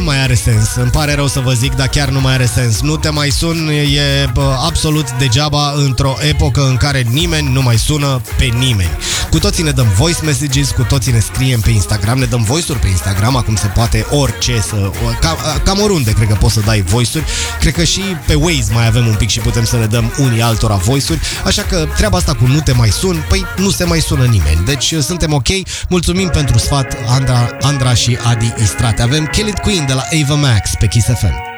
mai are sens. Îmi pare rău să vă zic, dar chiar nu mai are sens. Nu te mai sun e absolut degeaba într-o epocă în care nimeni nu mai sună pe nimeni. Cu toții ne dăm voice messages, cu toții ne scriem pe Instagram, ne dăm voice-uri pe Instagram, acum se poate orice să... Cam oriunde cred că poți să dai voice-uri. Cred că și pe Waze mai avem un pic și putem să ne dăm unii altora voice-uri. Așa că treaba asta cu nu te mai sun, păi nu se mai sună nimeni. Deci suntem ok. Mulțumim pentru sfat, Andra și Adi Istrate. Avem Kill It Queen de la Ava Max pe Kiss FM.